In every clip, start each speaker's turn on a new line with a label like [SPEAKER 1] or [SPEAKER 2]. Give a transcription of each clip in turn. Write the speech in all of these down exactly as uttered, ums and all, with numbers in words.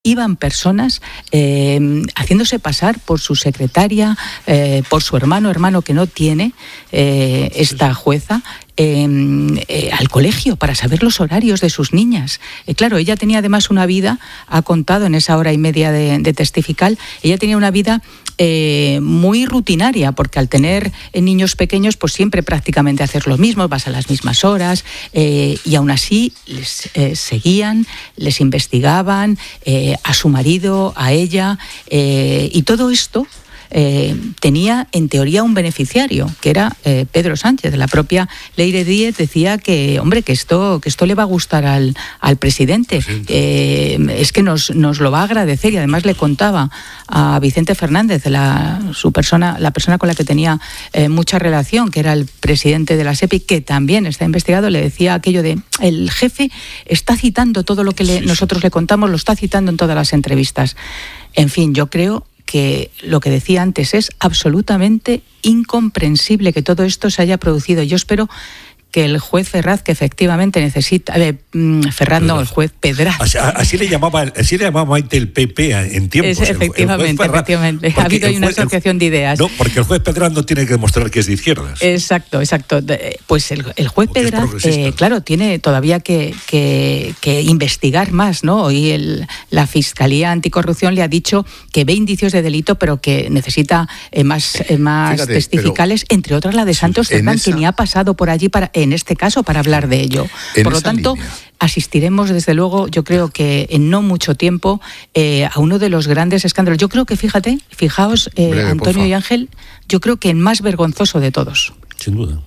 [SPEAKER 1] iban personas eh, haciéndose pasar por su secretaria, eh, por su hermano, hermano que no tiene eh, esta jueza, eh, eh, al colegio para saber los horarios de sus niñas. Eh, claro, ella tenía además una vida, ha contado en esa hora y media de, de testificar, ella tenía una vida eh, muy rutinaria, porque al tener eh, niños pequeños, pues siempre prácticamente haces lo mismo, vas a las mismas horas, eh, y aún así les eh, seguían, les investigaban, eh, a su marido, a ella, eh, y todo esto eh, tenía en teoría un beneficiario, que era eh, Pedro Sánchez. La propia Leire Díez decía que, hombre, que esto, que esto le va a gustar al, al presidente, sí. eh, es que nos, nos lo va a agradecer, y además le contaba a Vicente Fernández, la, su persona, la persona con la que tenía eh, mucha relación, que era el presidente de la SEPI, que también está investigado, le decía aquello de, el jefe está citando todo lo que le, sí, nosotros sí. le contamos, lo está citando en todas las entrevistas. En fin, yo creo que lo que decía antes es absolutamente incomprensible que todo esto se haya producido. Yo espero que el juez Ferraz, que efectivamente necesita... Eh, Ferraz no, el juez Pedraz.
[SPEAKER 2] Así, así le llamaba así le llamaba el P P en tiempos.
[SPEAKER 1] Es, efectivamente, el, el Ferraz, efectivamente. Ha habido una juez, asociación el, de ideas.
[SPEAKER 2] No, porque el juez Pedraz no tiene que demostrar que es de izquierdas.
[SPEAKER 1] Exacto, exacto. Pues el, el juez Pedraz, eh, claro, tiene todavía que, que, que investigar más, ¿no? Hoy el, la Fiscalía Anticorrupción le ha dicho que ve indicios de delito, pero que necesita eh, más, eh, más Fíjate, testificales, pero, entre otras la de Santos Cerdán, esa... que ni ha pasado por allí para... en este caso para hablar de ello. Por lo tanto, línea. asistiremos desde luego, yo creo que en no mucho tiempo, eh, a uno de los grandes escándalos. Yo creo que, fíjate, fijaos, eh, Breve, Antonio y Ángel, yo creo que el más vergonzoso de todos.
[SPEAKER 2] Sin duda.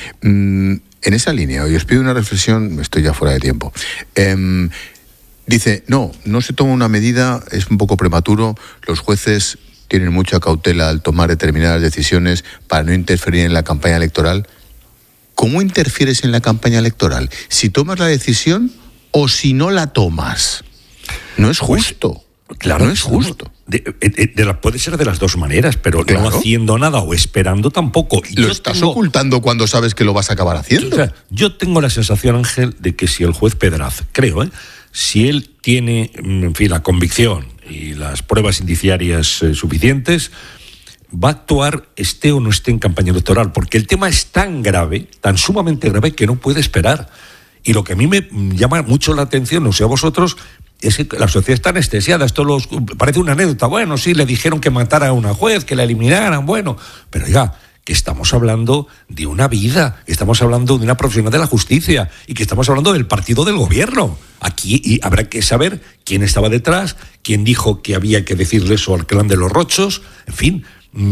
[SPEAKER 3] Mm, en esa línea, hoy os pido una reflexión, estoy ya fuera de tiempo. Eh, dice, no, no se toma una medida, es un poco prematuro, los jueces tienen mucha cautela al tomar determinadas decisiones para no interferir en la campaña electoral. ¿Cómo interfieres en la campaña electoral? ¿Si tomas la decisión o si no la tomas? No es justo.
[SPEAKER 2] Pues, claro,
[SPEAKER 3] no es justo.
[SPEAKER 2] De, de, de la, puede ser de las dos maneras, pero claro. no haciendo nada o esperando tampoco.
[SPEAKER 3] Lo yo estás tengo, ocultando cuando sabes que lo vas a acabar haciendo.
[SPEAKER 2] O sea, yo tengo la sensación, Ángel, de que si el juez Pedraz, creo, ¿eh? si él tiene, en fin, la convicción y las pruebas indiciarias eh, suficientes, va a actuar esté o no esté en campaña electoral, porque el tema es tan grave, tan sumamente grave, que no puede esperar. Y lo que a mí me llama mucho la atención, no sé a vosotros, es que la sociedad está anestesiada. Esto los, parece una anécdota. Bueno, sí, le dijeron que matara a una juez, que la eliminaran, bueno, pero oiga, que estamos hablando de una vida, estamos hablando de una profesional de la justicia y que estamos hablando del partido del gobierno. Aquí y habrá que saber quién estaba detrás, quién dijo que había que decirle eso al clan de los Rochos, en fin.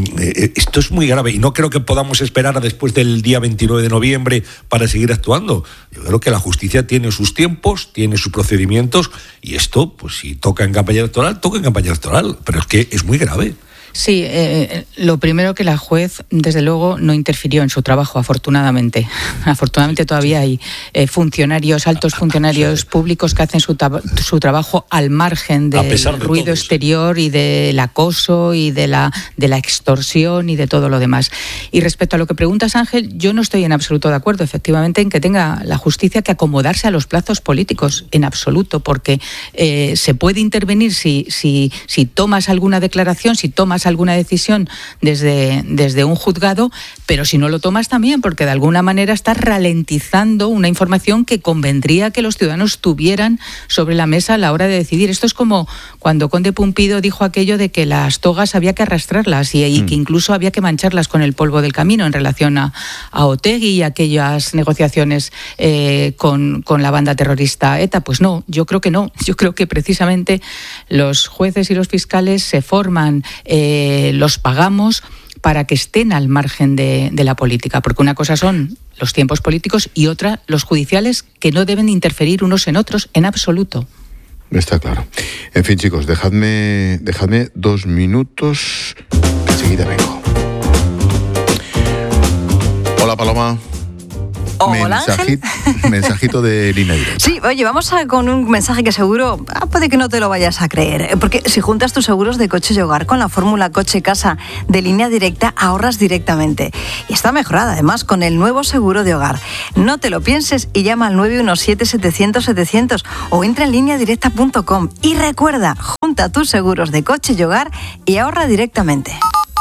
[SPEAKER 2] Esto es muy grave y no creo que podamos esperar a después del día veintinueve de noviembre para seguir actuando. Yo creo que la justicia tiene sus tiempos, tiene sus procedimientos, y esto, pues si toca en campaña electoral, toca en campaña electoral, pero es que es muy grave.
[SPEAKER 1] Sí, eh, lo primero, que la juez, desde luego, no interfirió en su trabajo, afortunadamente. Afortunadamente todavía hay eh, funcionarios, altos funcionarios públicos que hacen su, tab- su trabajo al margen del de ruido todo, exterior sí. y del acoso y de la, de la extorsión y de todo lo demás. Y respecto a lo que preguntas, Ángel, yo no estoy en absoluto de acuerdo, efectivamente, en que tenga la justicia que acomodarse a los plazos políticos, en absoluto, porque eh, se puede intervenir si, si, si tomas alguna declaración, si tomas alguna decisión desde, desde un juzgado, pero si no lo tomas también, porque de alguna manera estás ralentizando una información que convendría que los ciudadanos tuvieran sobre la mesa a la hora de decidir. Esto es como cuando Conde Pumpido dijo aquello de que las togas había que arrastrarlas y, y que incluso había que mancharlas con el polvo del camino en relación a, a Otegi y aquellas negociaciones eh, con, con la banda terrorista ETA. Pues no, yo creo que no. Yo creo que precisamente los jueces y los fiscales se forman eh, Eh, los pagamos para que estén al margen de, de la política, porque una cosa son los tiempos políticos y otra los judiciales, que no deben interferir unos en otros en absoluto.
[SPEAKER 3] Está claro. En fin, chicos, dejadme, dejadme dos minutos, enseguida vengo. Hola, Paloma.
[SPEAKER 4] Hola,
[SPEAKER 3] Mensajito, mensajito de línea directa.
[SPEAKER 4] Sí, oye, vamos a, con un mensaje que seguro ah, puede que no te lo vayas a creer. Porque si juntas tus seguros de coche y hogar con la fórmula coche-casa de línea directa, ahorras directamente. Y está mejorada, además, con el nuevo seguro de hogar. No te lo pienses y llama al nueve uno siete, setecientos, setecientos o entra en línea directa punto com. Y recuerda, junta tus seguros de coche y hogar y ahorra directamente.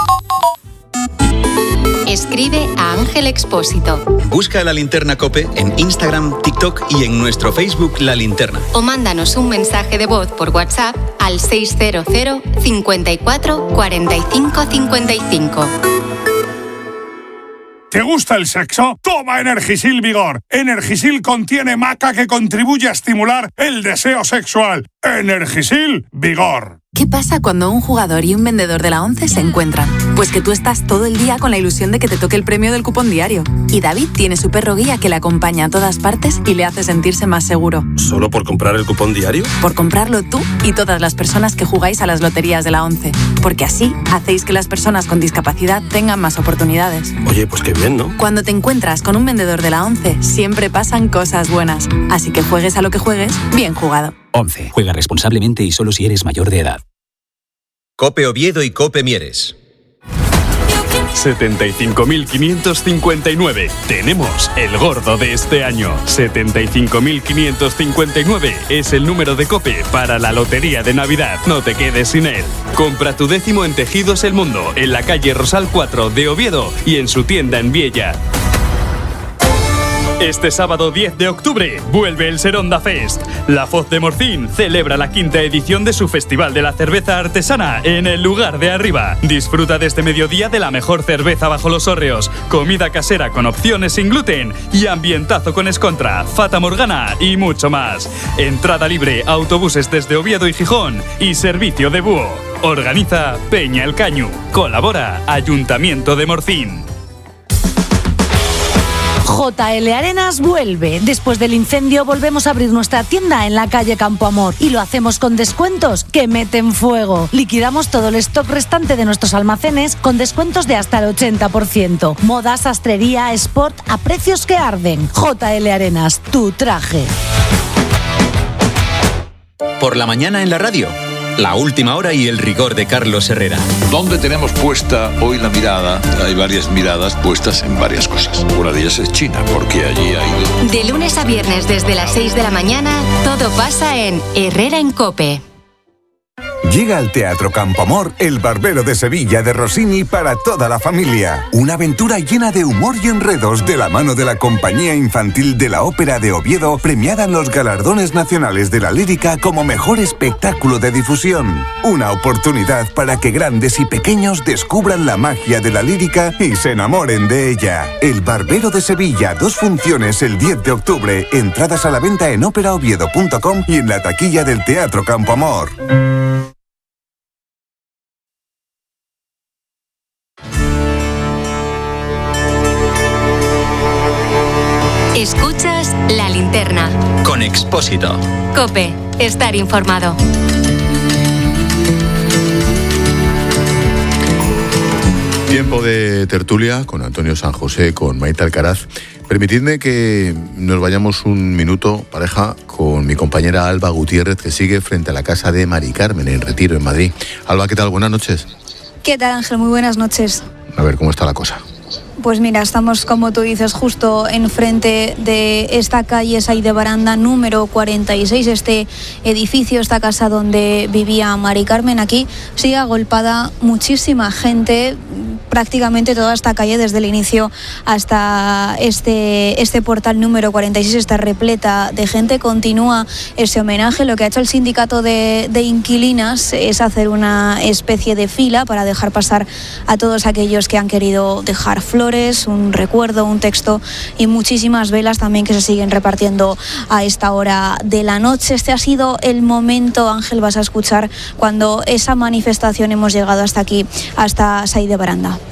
[SPEAKER 5] Escribe a Ángel Expósito.
[SPEAKER 6] Busca La Linterna COPE en Instagram, TikTok y en nuestro Facebook La Linterna.
[SPEAKER 5] O mándanos un mensaje de voz por WhatsApp al seiscientos, cincuenta y cuatro, cuarenta y cinco, cincuenta y cinco.
[SPEAKER 7] ¿Te gusta el sexo? Toma Energisil Vigor. Energisil contiene maca que contribuye a estimular el deseo sexual. Energisil Vigor.
[SPEAKER 8] ¿Qué pasa cuando un jugador y un vendedor de la ONCE se encuentran? Pues que tú estás todo el día con la ilusión de que te toque el premio del cupón diario. Y David tiene su perro guía que le acompaña a todas partes y le hace sentirse más seguro.
[SPEAKER 9] ¿Solo por comprar el cupón diario?
[SPEAKER 8] Por comprarlo tú y todas las personas que jugáis a las loterías de la ONCE. Porque así hacéis que las personas con discapacidad tengan más oportunidades.
[SPEAKER 9] Oye, pues qué bien, ¿no?
[SPEAKER 8] Cuando te encuentras con un vendedor de la ONCE, siempre pasan cosas buenas. Así que juegues a lo que juegues, bien jugado.
[SPEAKER 10] ONCE. Juega responsablemente y solo si eres mayor de edad.
[SPEAKER 6] COPE Oviedo y COPE Mieres.
[SPEAKER 11] setenta y cinco mil quinientos cincuenta y nueve. Tenemos el gordo de este año. setenta y cinco mil quinientos cincuenta y nueve es el número de COPE para la lotería de Navidad. No te quedes sin él. Compra tu décimo en Tejidos El Mundo, en la calle Rosal cuatro de Oviedo y en su tienda en Viella. Este sábado diez de octubre vuelve el Seronda Fest. La Foz de Morcín celebra la quinta edición de su Festival de la Cerveza Artesana en el lugar de arriba. Disfruta desde mediodía de la mejor cerveza bajo los hórreos, comida casera con opciones sin gluten y ambientazo con escontra, fata morgana y mucho más. Entrada libre, autobuses desde Oviedo y Gijón y servicio de búho. Organiza Peña El Cañu. Colabora Ayuntamiento de Morcín.
[SPEAKER 12] J L Arenas vuelve. Después del incendio volvemos a abrir nuestra tienda en la calle Campo Amor y lo hacemos con descuentos que meten fuego. Liquidamos todo el stock restante de nuestros almacenes con descuentos de hasta el ochenta por ciento. Moda, sastrería, sport a precios que arden. J L Arenas, tu traje.
[SPEAKER 6] Por la mañana en la radio. La última hora y el rigor de Carlos Herrera.
[SPEAKER 13] ¿Dónde tenemos puesta hoy la mirada? Hay varias miradas puestas en varias cosas. Una de ellas es China, porque allí hay...
[SPEAKER 5] De lunes a viernes desde las seis de la mañana, todo pasa en Herrera en COPE.
[SPEAKER 14] Llega al Teatro Campo Amor El Barbero de Sevilla de Rossini para toda la familia. Una aventura llena de humor y enredos de la mano de la Compañía Infantil de la Ópera de Oviedo, premiada en los galardones nacionales de la lírica como mejor espectáculo de difusión. Una oportunidad para que grandes y pequeños descubran la magia de la lírica y se enamoren de ella. El Barbero de Sevilla, dos funciones el diez de octubre. Entradas a la venta en ópera oviedo punto com y en la taquilla del Teatro Campo Amor.
[SPEAKER 5] Escuchas La Linterna.
[SPEAKER 6] Con Expósito.
[SPEAKER 5] COPE. Estar informado.
[SPEAKER 3] Tiempo de tertulia con Antonio San José, con Maite Alcaraz. Permitidme que nos vayamos un minuto, pareja, con mi compañera Alba Gutiérrez, que sigue frente a la casa de Mari Carmen, en Retiro, en Madrid. Alba, ¿qué tal? Buenas noches.
[SPEAKER 15] ¿Qué tal, Ángel? Muy buenas noches.
[SPEAKER 3] A ver, ¿cómo está la cosa?
[SPEAKER 15] Pues mira, estamos, como tú dices, justo enfrente de esta calle Saiz de Baranda número cuarenta y seis, este edificio, esta casa donde vivía Mari Carmen. Aquí sigue agolpada muchísima gente, prácticamente toda esta calle desde el inicio hasta este, este portal número cuarenta y seis está repleta de gente. Continúa ese homenaje. Lo que ha hecho el sindicato de, de inquilinas es hacer una especie de fila para dejar pasar a todos aquellos que han querido dejar flores, un recuerdo, un texto y muchísimas velas también que se siguen repartiendo a esta hora de la noche. Este ha sido el momento, Ángel, vas a escuchar cuando esa manifestación hemos llegado hasta aquí, hasta Saiz de Baranda.